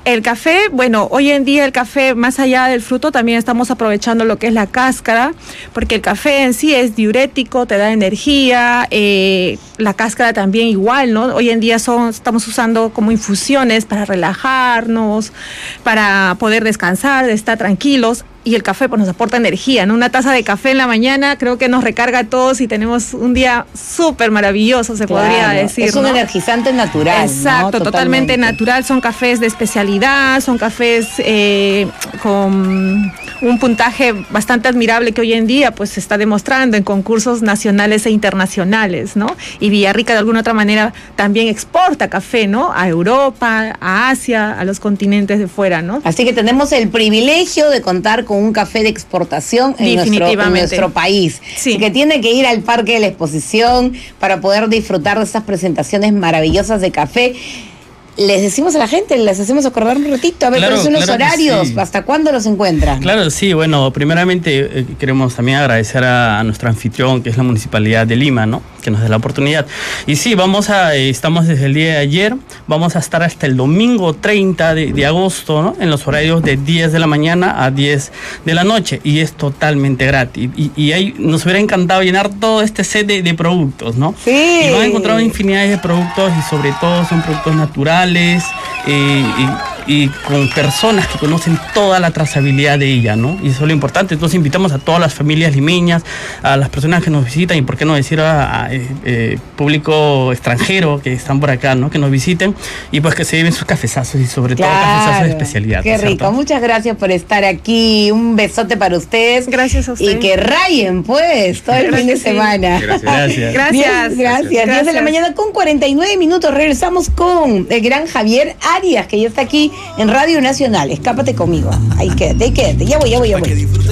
El café, bueno, hoy en día el café, más allá del fruto, también estamos aprovechando lo que es la cáscara, porque el café en sí es diurético, te da energía, la cáscara también igual, ¿no? Hoy en día estamos usando como infusiones para relajarnos, para poder descansar, estar tranquilos. Y el café pues nos aporta energía, ¿no? Una taza de café en la mañana creo que nos recarga a todos y tenemos un día súper maravilloso, se podría decir, es un ¿no? energizante natural. Exacto, ¿no? Totalmente natural. Son cafés de especialidad, son cafés con un puntaje bastante admirable que hoy en día pues se está demostrando en concursos nacionales e internacionales, ¿no? Y Villarrica de alguna otra manera también exporta café, ¿no? A Europa, a Asia, a los continentes de fuera, ¿no? Así que tenemos el privilegio de contar con un café de exportación en nuestro país. Sí. Así que tiene que ir al Parque de la Exposición para poder disfrutar de estas presentaciones maravillosas de café. Les decimos a la gente, les hacemos acordar un ratito, a ver cuáles son los horarios, sí. ¿Hasta cuándo los encuentran? Claro, sí, bueno, primeramente queremos también agradecer a nuestro anfitrión, que es la Municipalidad de Lima, ¿no? Que nos dé la oportunidad. Y sí, estamos desde el día de ayer, vamos a estar hasta el domingo 30 de agosto, ¿no? En los horarios de 10 de la mañana a 10 de la noche, y es totalmente gratis. Y ahí nos hubiera encantado llenar todo este set de productos, ¿no? Sí. Y nos han encontrado infinidad de productos, y sobre todo son productos naturales, y con personas que conocen toda la trazabilidad de ella, ¿no? Y eso es lo importante. Entonces invitamos a todas las familias limeñas, a las personas que nos visitan, y por qué no decir a público extranjero que están por acá, ¿no? Que nos visiten y pues que se lleven sus cafezazos, y sobre todo cafezazos de especialidad. Qué rico. ¿Cierto? Muchas gracias por estar aquí. Un besote para ustedes. Gracias a ustedes. Y que rayen pues todo el fin de semana. Gracias. Gracias. Gracias. 10 de la mañana con 49 minutos. Regresamos con el gran Javier Arias, que ya está aquí en Radio Nacional. Escápate conmigo. Ahí quédate. Ya voy.